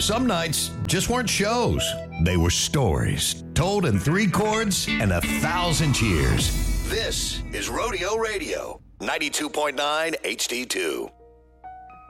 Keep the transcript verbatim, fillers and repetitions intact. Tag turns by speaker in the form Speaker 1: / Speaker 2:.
Speaker 1: Some nights just weren't shows. They were stories told in three chords and a thousand cheers. This is Rodeo Radio, ninety-two point nine H D two.